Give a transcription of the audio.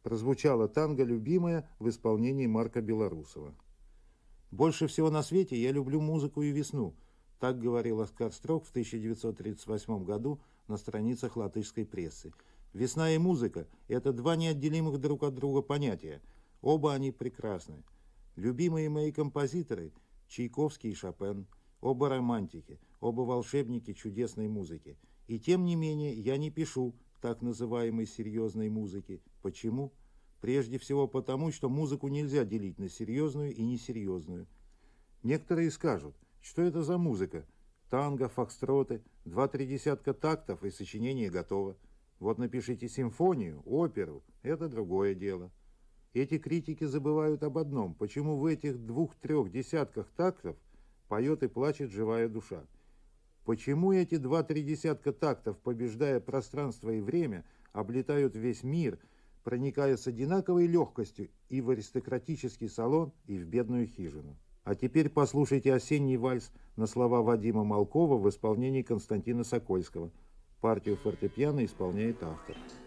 прозвучала танго «Любимая» в исполнении Марка Белорусова. «Больше всего на свете я люблю музыку и весну», так говорил Оскар Строк в 1938 году на страницах латышской прессы. Весна и музыка – это два неотделимых друг от друга понятия. Оба они прекрасны. Любимые мои композиторы – Чайковский и Шопен, оба романтики, оба волшебники чудесной музыки. И тем не менее я не пишу так называемой серьезной музыки. Почему? Прежде всего потому, что музыку нельзя делить на серьезную и несерьезную. Некоторые скажут, что это за музыка? Танго, фокстроты, 2-3 десятка тактов и сочинение готово. Вот напишите симфонию, оперу, это другое дело. Эти критики забывают об одном, почему в этих 2-3 десятках тактов поет и плачет живая душа. Почему эти 2-3 десятка тактов, побеждая пространство и время, облетают весь мир, проникая с одинаковой легкостью и в аристократический салон, и в бедную хижину. А теперь послушайте осенний вальс на слова Вадима Малкова в исполнении Константина Сокольского. Партию фортепиано исполняет автор.